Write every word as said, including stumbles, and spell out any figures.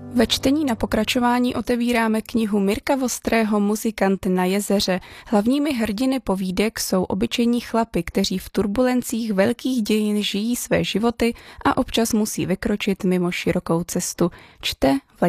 Ve čtení na pokračování otevíráme knihu Mirka Vostrého Muzikant na jezeře. Hlavními hrdiny povídek jsou obyčejní chlapi, kteří v turbulencích velkých dějin žijí své životy a občas musí vykročit mimo širokou cestu. Čte